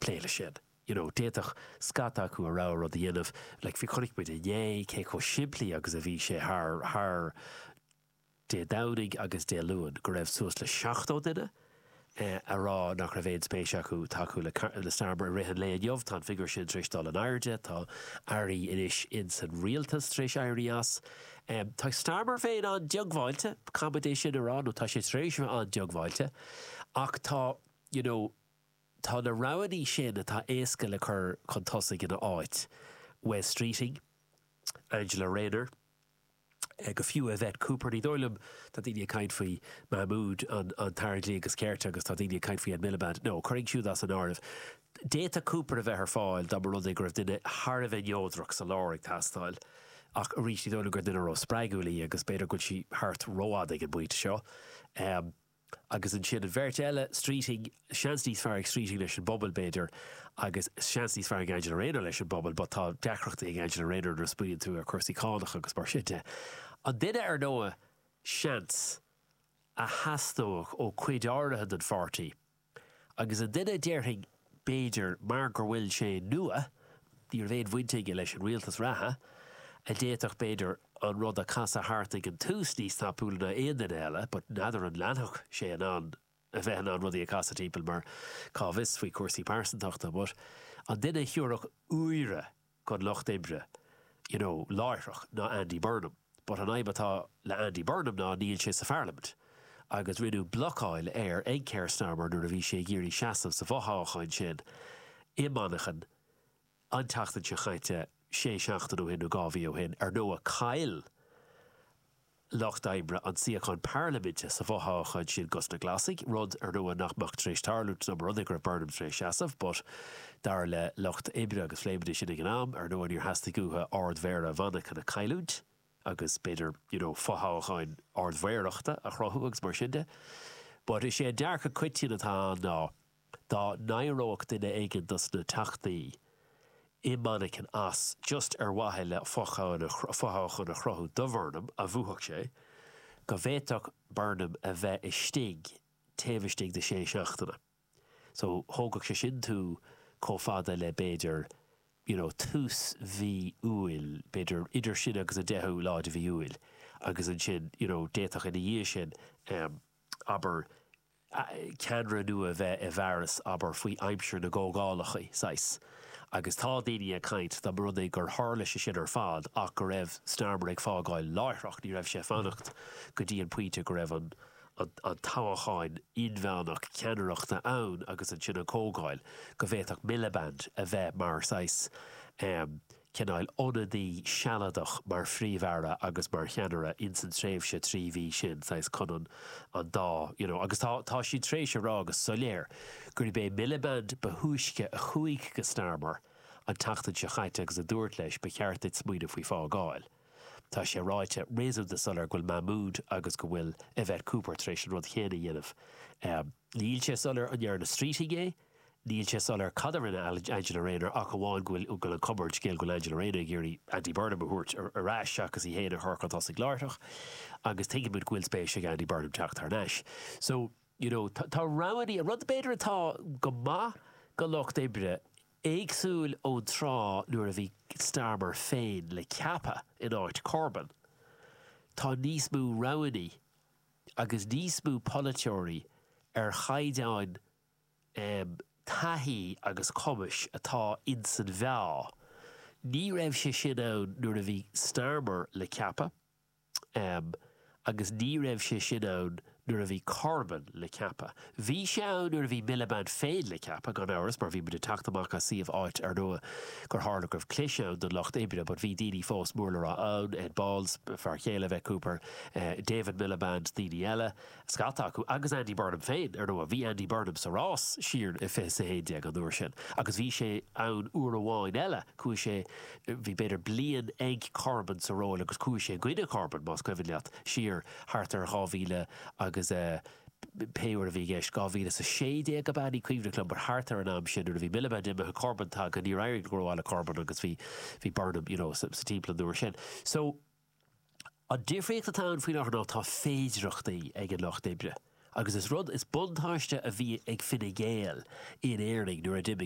pléile sin. Déach scata acu a rá rud a dhéanamh, bhí chunig buid a dhé cé có siimplí agus a bhí sé th dé dánig agus dé luúin go raibh suas le 16 duine a rá nach ra bhéad spéise acu taú le Starmer rihan le jobh tá figur sin trístal an airde tá airí inis in san rialtas tríéis airí as. Tá Starmer féin an deagmháilte campéis sin ará nó tá sé trééis an deagmháilte ach tá tá na rahaní sin atá éasca le chur chun tosaigh in áit. Wes Streeting, Angela Rayner, go fiú a bheith Cooper ní dóilm tá daoine caint faoi Mahmood an tarlí agus céirte agus tá daoine caint faoi an Miliband. No, chuirigh siúd as an áirih. Déta Cooper a bheith ar fáil dá mar rud ag raibh duine thar a bheith neódrach sa láraigh tastáil ach a rís ní dóilm gur duine ró sppraigúlaí agus beidir go si thart róád ag an buite seo. Agus an sin an bhirt eile Streeting, seansníos fearg Streeting leis an bobbal beidir agus seansníos fearg Angela Rayner leis an bobbal, but tá deachreachta ag Angela Rayner ar spúin tú a chuirsaí cánach agus mar sitte. An duine ar nóa seans a hastóach ó cuid áirithe den fartaí agus an duine dearthing beidir mar gur bhfuil sé nua dí ar bhéad bhainteige leis an rialtas ratha a déach beidir an rud a casa hartig an tús níos tápúla éon den eile, but nadidir an leanach sé an a bheith an rudí a casa típil mar cábhis faoi cuasaí pársantachta, but an duine thiúrach uaire chun Locht Imre, láithreach ná Andy Burnham, but an aibatá le Andy Burnham ná níl sé sa Parliament. Agus rinú blocáil ag Keir Starmer nuair a bhí sé géirí seasamh sa bhatháchain sin imánachan an tachtan se chaite sé seachtain ó hin ó gábhí ó hin ar nó a cail Locht Imre an siacán Parlamente sa bhatháchain sin gus na glasig rud ar nó a nachmach trééis tarlút na rud ag Burnham trééis seasamh, but dar le Locht Imre agus fléimide sin ag an am ar nó an ar hasasta gútha ardmhéire bhanach an a cailút agus beidir, fotháchain ardmhéireachta a chrothú agus mar sinnde. But is sé dearcha cuitín atá ná dá nairóach duine éigen dus na tachtaí imánach an as just ar wathe le fotháchan a chrothú do Burnham a bhuaach sé go bhéiteach Burnham a bheith istig taobhistig de sé seachtainna. So thógach sé sin tú cófada le beidir tús bhí uail beidir idir sin agus a 10 láid bhí uail agus an sin déach in dhé sin aber ceanra nua bheith i bhearas aber faoi aimseir na ggógálachaí sais. Agus tá daoine a caint dá rud é gur hála sé sin ar fad ach go raibh Starmer ag fágáil láithreacht ní raibh sé fannacht go dtí an puinte go raibh an tábhachain inmheannach ceanaireachta ann agus an sin an cógáil go bhéiteach Miliband a bheith mar sais ceannail onadaí sealadach mar phríomhheara agus mar cheanara in san tréimhse tríhí sin sais chunan an dá agus tá si trééis rá agus soléir gur bé Miliband behuaisce a chuig go Starmer an tachtan se chaite agus a dúirt leis be cheartid smuoine faoi fágáil. Tá sé ráite réasú de solar ghfuil Mahmood agus go bhfuil a bheith Cooper trééis an rud chéna dhéanamh. Níl sé solar an dhear na Streeting é, níl sé solar cadar in Angela Rayner ach bháin ghfuil an cupboard scéal ghfuil Angela Rayner géirí Andy Burnham a thuirt arás seachas i héana thurchatá sa gláirteach agus teigimid ghfuil spéise Andy Burnham teacht ar neis. So, tá ráhaní a rud beidir atá go maith go Locht Imre éagsúil ó trá nuair a bhí Starmer féin le ceappa in áit Corbyn. Tá níos mú ráhaní agus níos mú politeoirí ar chaideáin taithí agus cumis atá in san bheá. Ní raibh sé sin ann nuair a bhí Starmer le ceappa agus ní raibh sé sin ann nuair a bhí Corbyn le ceappa. Bhí sé ann nuair a bhí Miliband féin le ceappa gan áras mar bhí bud teachtamach a siomh áit ar nua gur tháinig goibh cléise ann don Locht Imre, but bhí daoine fós móra ann, Ed Balls, fear chéile bheith Cooper, David Miliband, daoine eile, scata acu agus Andy Burnham féin ar nua bhí Andy Burnham sa rás siar i fé sa héide an dúir sin. Agus bhí sé ann uair amháin eile cúis sé bhí beidir blian ag Corbyn sa ról agus cúis sé gcuine Corbyn más cuimhin leat siar thart ar 2000 agus péir a bhí gceist 2016 go baní cuimhne club bar hartar an am sin ar bhí Miliband imime Corbyn tá go ní raigh gróála Corbyn agus bhí Burnham sa tímpla dúir sin. So an difriíocht atá faoin nach ná tá féidireachtaí ag an Locht Imre agus is rud is buntáiste a bhí ag Fine Gael in éirigh nuair a